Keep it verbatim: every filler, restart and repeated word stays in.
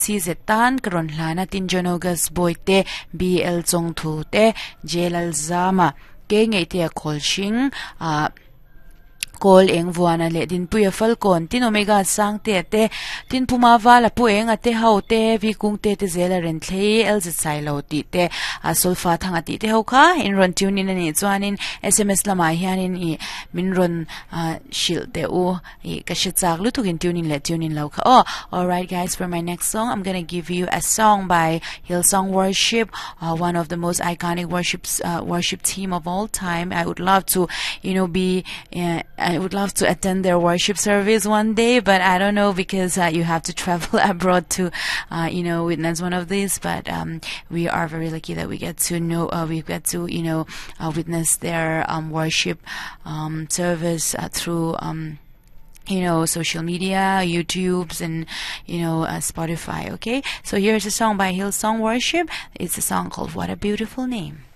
si zetan karon hlana tin jonogas boite bl chong thu te jelal zama ke ngei te kholshing a kol eng vuana le din puya falcon tin omega sang te te tin puma wala pu eng ate hau te vi kung te te zela ren thlei el z sai lo ti te a sulfa thanga ti te ho kha in ron tune in ani chuanin sms lama hianin i min ron shil te u i ka shi chak lu tukin tune in le tune in lo kha. Oh, all right guys, for my next song I'm going to give you a song by Hillsong Worship, uh, one of the most iconic worships uh, worship team of all time. I would love to, you know, be uh, I would love to attend their worship service one day, but I don't know because uh, you have to travel abroad to, uh, you know, witness one of these. But um, we are very lucky that we get to know, uh, we get to, you know, uh, witness their um, worship um, service uh, through. Um, you know, social media, YouTubes, and, you know, uh, Spotify. Okay, so here's a song by Hillsong Worship. It's a song called What a Beautiful Name.